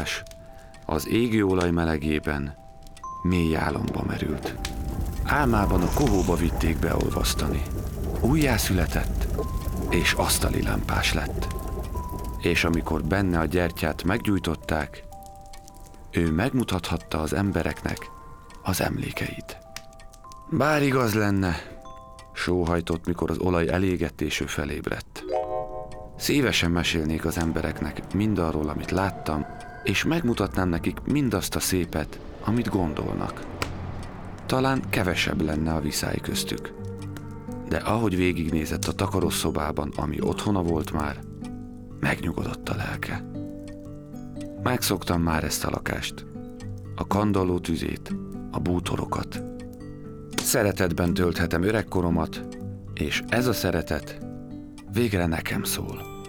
Az égőolaj melegében mély álomba merült. Álmában a kohóba vitték beolvasztani. Újjászületett, és asztali lámpás lett. És amikor benne a gyertyát meggyújtották, ő megmutathatta az embereknek az emlékeit. Bár igaz lenne, sóhajtott, mikor az olaj elégett és ő felébredt. Szívesen mesélnék az embereknek mindarról, amit láttam, és megmutatnám nekik mindazt a szépet, amit gondolnak. Talán kevesebb lenne a viszály köztük. De ahogy végignézett a takarószobában, ami otthona volt már, megnyugodott a lelke. Megszoktam már ezt a lakást, a kandalló tüzét, a bútorokat. Szeretetben tölthetem öregkoromat, és ez a szeretet végre nekem szól.